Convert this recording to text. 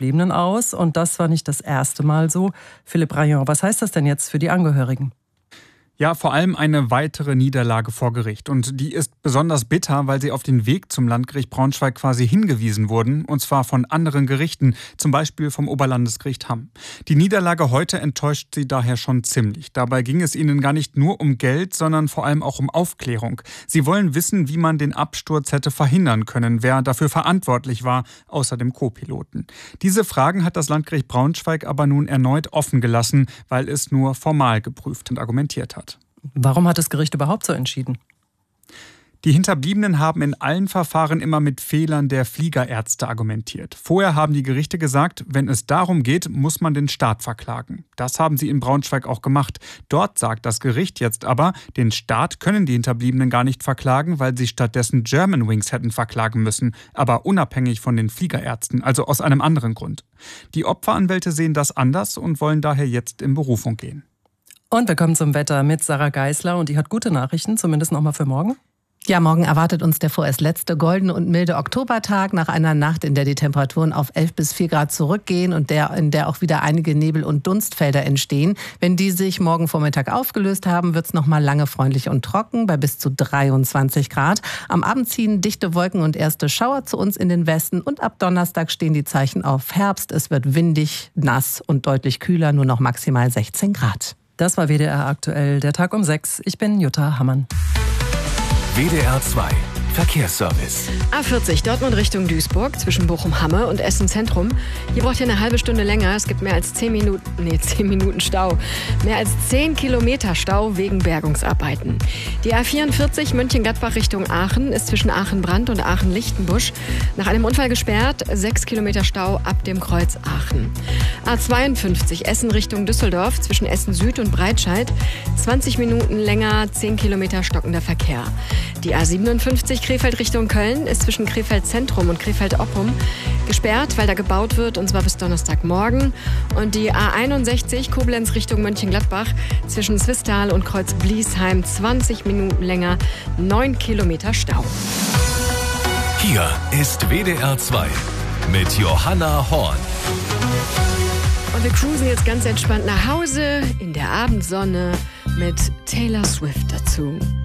Hinterbliebenen aus. Und das war nicht das erste Mal so. Philippe Rayon, was heißt das denn jetzt für die Angehörigen? Ja, vor allem eine weitere Niederlage vor Gericht. Und die ist besonders bitter, weil sie auf den Weg zum Landgericht Braunschweig quasi hingewiesen wurden. Und zwar von anderen Gerichten, zum Beispiel vom Oberlandesgericht Hamm. Die Niederlage heute enttäuscht sie daher schon ziemlich. Dabei ging es ihnen gar nicht nur um Geld, sondern vor allem auch um Aufklärung. Sie wollen wissen, wie man den Absturz hätte verhindern können, wer dafür verantwortlich war, außer dem Co-Piloten. Diese Fragen hat das Landgericht Braunschweig aber nun erneut offen gelassen, weil es nur formal geprüft und argumentiert hat. Warum hat das Gericht überhaupt so entschieden? Die Hinterbliebenen haben in allen Verfahren immer mit Fehlern der Fliegerärzte argumentiert. Vorher haben die Gerichte gesagt, wenn es darum geht, muss man den Staat verklagen. Das haben sie in Braunschweig auch gemacht. Dort sagt das Gericht jetzt aber, den Staat können die Hinterbliebenen gar nicht verklagen, weil sie stattdessen Germanwings hätten verklagen müssen, aber unabhängig von den Fliegerärzten, also aus einem anderen Grund. Die Opferanwälte sehen das anders und wollen daher jetzt in Berufung gehen. Und wir kommen zum Wetter mit Sarah Geisler und die hat gute Nachrichten, zumindest noch mal für morgen. Ja, morgen erwartet uns der vorerst letzte goldene und milde Oktobertag nach einer Nacht, in der die Temperaturen auf 11 bis 4 Grad zurückgehen und in der auch wieder einige Nebel- und Dunstfelder entstehen. Wenn die sich morgen Vormittag aufgelöst haben, wird es noch mal lange freundlich und trocken bei bis zu 23 Grad. Am Abend ziehen dichte Wolken und erste Schauer zu uns in den Westen und ab Donnerstag stehen die Zeichen auf Herbst. Es wird windig, nass und deutlich kühler, nur noch maximal 16 Grad. Das war WDR aktuell, der Tag um 6. Ich bin Jutta Hammann. WDR 2 Verkehrsservice. A40 Dortmund Richtung Duisburg zwischen Bochum-Hamme und Essen Zentrum. Hier braucht ihr eine halbe Stunde länger. Es gibt mehr als 10 Minuten Stau. Mehr als 10 Kilometer Stau wegen Bergungsarbeiten. Die A44 Mönchengladbach Richtung Aachen ist zwischen Aachen-Brand und Aachen-Lichtenbusch nach einem Unfall gesperrt. 6 Kilometer Stau ab dem Kreuz Aachen. A52 Essen Richtung Düsseldorf zwischen Essen Süd und Breitscheid. 20 Minuten länger, 10 Kilometer stockender Verkehr. Die A57 Krefeld Richtung Köln ist zwischen Krefeld Zentrum und Krefeld Oppum gesperrt, weil da gebaut wird, und zwar bis Donnerstagmorgen. Und die A61 Koblenz Richtung Mönchengladbach zwischen Zwistal und Kreuz Bliesheim 20 Minuten länger, 9 Kilometer Stau. Hier ist WDR 2 mit Johanna Horn. Und wir cruisen jetzt ganz entspannt nach Hause in der Abendsonne mit Taylor Swift dazu.